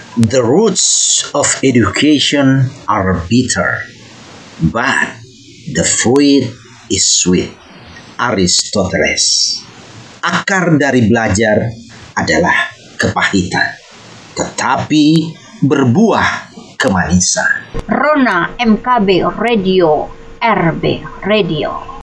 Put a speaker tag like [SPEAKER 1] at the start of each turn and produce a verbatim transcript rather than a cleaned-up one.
[SPEAKER 1] The roots of education are bitter, but the fruit is sweet. Aristoteles. Akar dari belajar adalah kepahitan, tetapi berbuah kemanisan.
[SPEAKER 2] Rona M K B Radio, R B Radio.